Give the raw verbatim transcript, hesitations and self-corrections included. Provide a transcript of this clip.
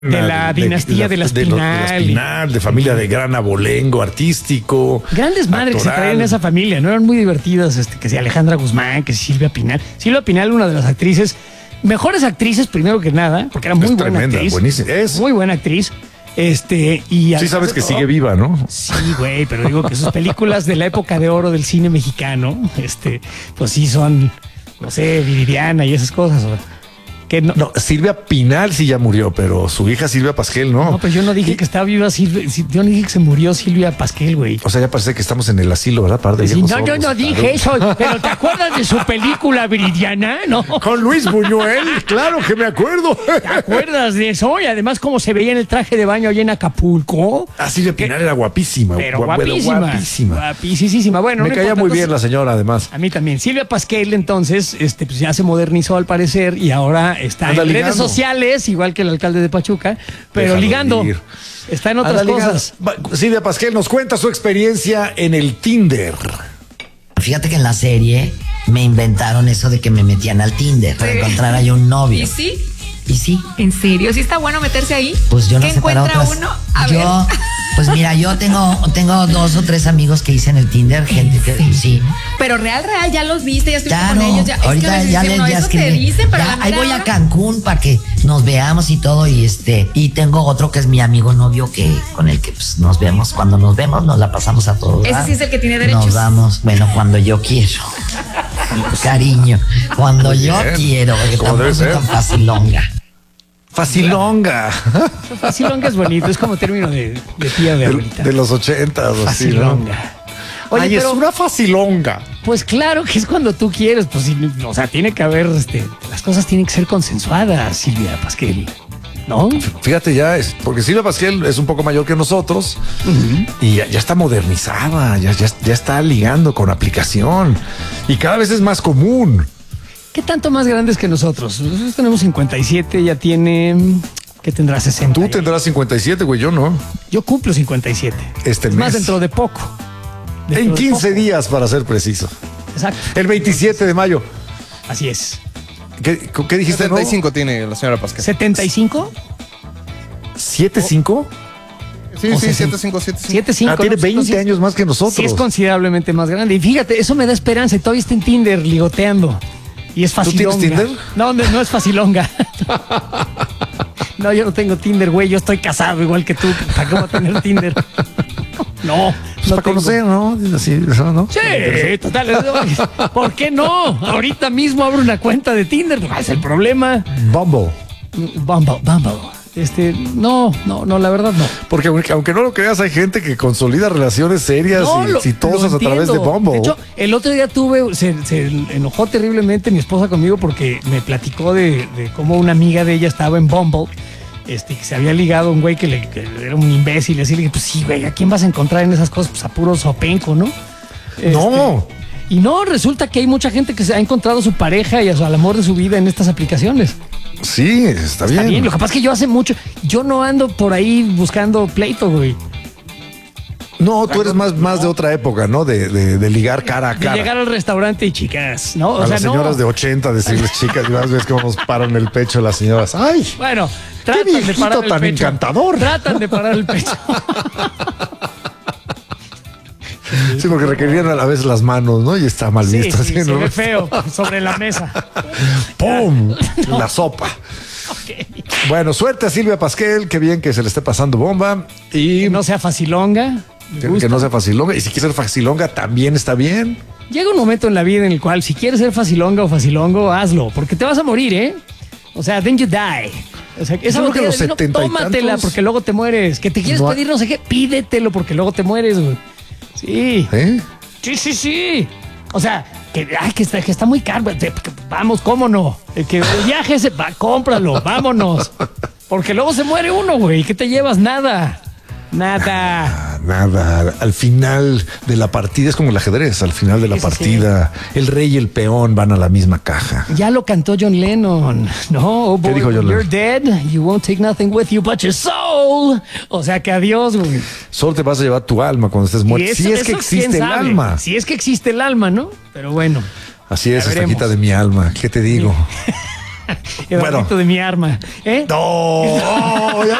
De la dinastía de, de, la de, lo- de la Espinal. Espinal, de familia de gran abolengo artístico. Grandes madres que se actoral. traían en esa familia, ¿no? Eran muy divertidas, este, que si Alejandra Guzmán, que si Silvia Pinal. Silvia Pinal, una de las actrices, mejores actrices primero que nada, porque era muy Es buena tremenda, actriz. buenísima. Es. Muy buena actriz. Este, y Sí además sabes de que todo- sigue viva, ¿no? Sí, güey, pero digo que sus películas de la época de oro del cine mexicano, este, pues sí son, no sé, Viridiana y esas cosas. ¿o? Que no, No, Silvia Pinal sí ya murió, pero su hija Silvia Pasquel no. no, pero yo no dije Y- que estaba viva Silvia, si- yo no dije que se murió Silvia Pasquel, güey. O sea, ya parece que estamos en el asilo, ¿verdad? Par de Sí, viejos no, yo sordos. no dije eso, pero ¿te acuerdas de su película Viridiana? ¿No? Con Luis Buñuel, claro que me acuerdo. ¿Te acuerdas de eso? Y además cómo se veía en el traje de baño allá en Acapulco. Ah, Silvia Pinal era guapísima. Pero gua- guapísima. guapísima. Guapísima. Bueno, Me no caía importa, muy entonces- bien la señora, además. A mí también. Silvia Pasquel, entonces, este, pues ya se modernizó al parecer y ahora está Anda en ligando. redes sociales, igual que el alcalde de Pachuca, pero Déjalo ligando. ir. Está en otras Anda ligando. cosas. Va- Silvia Pasquel nos cuenta su experiencia en el Tinder. Fíjate que en la serie me inventaron eso de que me metían al Tinder para encontrar ahí un novio. ¿Y sí? Y sí, ¿En serio? ¿Sí está bueno meterse ahí? pues yo no ¿Qué sé para encuentra otras. uno? A yo, ver. pues mira, yo tengo, tengo dos o tres amigos que hice en el Tinder, gente que sí. Pero real, real, ya los viste, ya estuviste Ya con no, ellos. Ya, es que a ahorita veces ya dicen, les no, ya eso te escribí. dicen, pero Ya, la ahí mera voy a hora- Cancún para que nos veamos y todo y este y tengo otro que es mi amigo novio que con el que pues, nos vemos cuando nos vemos nos la pasamos a todos. Ese ¿verdad? sí es el que tiene derechos. Nos vamos, bueno, cuando yo quiero. Cariño, cuando yo bien, quiero, porque como debe tampoco ser. es tan facilonga. Facilonga. Facilonga es bonito, es como término de, de tía o de De, abuelita. de los ochentas. Así, ¿no? Facilonga. Oye, Ay, pero, es una facilonga. pues claro que es cuando tú quieres, pues, sí, o sea, tiene que haber, este, las cosas tienen que ser consensuadas, Silvia Pasquel, ¿no? Fíjate ya, es, porque Silvia Pasquel es un poco mayor que nosotros y ya, ya está modernizada, ya, ya, ya está ligando con aplicación y cada vez es más común. ¿Qué tanto más grandes que nosotros? Nosotros tenemos cincuenta y siete, ella tiene, ¿qué tendrá? sesenta. Tú tendrás cincuenta y siete, güey, yo no. Yo cumplo cincuenta y siete. Este Es más mes. dentro de poco. Dentro En de quince poco. días, para ser preciso. Exacto. El veintisiete de mayo. Así es. ¿Qué, qué dijiste? setenta y cinco tiene la señora Pascal. ¿setenta y cinco? ¿siete cinco? Sí, o sí, sesenta. setenta y cinco, setenta y cinco. siete cinco. Ah, tiene ¿no? veinte Entonces, años más que nosotros. Sí, es considerablemente más grande. Y fíjate, eso me da esperanza. Y todavía está en Tinder ligoteando. Y es ¿Tú tienes facilonga. Tinder? No, no, no es facilonga. No, yo no tengo Tinder, güey. Yo estoy casado igual que tú. ¿Para qué voy a tener Tinder? No, Pues no para tengo. conocer, ¿no? Así, eso, ¿no? Sí, total. ¿Por qué no? Ahorita mismo abro una cuenta de Tinder. No es el problema. Bumble. Bumble, Bumble. Este, no, no, no, la verdad no. Porque aunque, aunque no lo creas, hay gente que consolida relaciones serias No, y lo- exitosas lo a través de entiendo. Bumble. De hecho, el otro día tuve, se, se enojó terriblemente mi esposa conmigo porque me platicó de, de cómo una amiga de ella estaba en Bumble, este, que se había ligado a un güey que, le, que era un imbécil. Y así le dije, pues sí, güey, ¿a quién vas a encontrar en esas cosas? Pues a puro sopenco, ¿no? No. Este, y no, resulta que hay mucha gente que se ha encontrado a su pareja y a su, al amor de su vida en estas aplicaciones. Sí, está bien. Está bien, lo que pasa es que yo hace mucho, yo no ando por ahí buscando pleito, güey. No, tú eres más, más de otra época, ¿no? De, de, de ligar cara a De cara. llegar al restaurante y chicas, ¿no? O a sea, las no. señoras de ochenta, decirles chicas, y más ves cómo nos paran el pecho las señoras. ¡Ay! Bueno, tratan de viejito parar el tan pecho. encantador! Tratan de parar el pecho. Sí, porque requerían a la vez las manos, ¿no? Y está mal Sí, visto. sí, así, se ¿no? ve feo sobre la mesa. ¡Pum! La sopa. Bueno, suerte a Silvia Pasquel, qué bien que se le esté pasando bomba. Y Que no sea facilonga. me que, gusta. que no sea facilonga. Y si quiere ser facilonga, también está bien. Llega un momento en la vida en el cual si quieres ser facilonga o facilongo, hazlo, porque te vas a morir, ¿eh? O sea, then you die. O sea, esa creo que botella los de vino, setenta y tómatela tantos- porque luego te mueres. Que te quieres No hay- pedir no sé qué, pídetelo porque luego te mueres, güey. Sí. ¿Eh? Sí, sí, sí. O sea, que, ay, que, está, que está muy caro. Te- que- Vamos, ¿cómo no? Eh, Que el viaje se va, cómpralo, vámonos. Porque luego se muere uno, güey. ¿Qué te llevas? Nada. Nada. Ah, nada. Al final de la partida es como el ajedrez. Al final de la Sí, sí, partida, el rey y el peón van a la misma caja. Ya lo cantó John Lennon. No, oh boy, ¿Qué dijo when John you're Lennon? dead, you won't take nothing with you but your soul. O sea que adiós, güey. Solo te vas a llevar tu alma cuando estés muerto. Y eso- Si es que eso, existe quién el sabe. alma. Si es que existe el alma, ¿no? Pero bueno. Así es, Ya esta veremos. quita de mi alma. ¿Qué te digo? Eduardito Bueno. de mi arma. ¿Eh? No,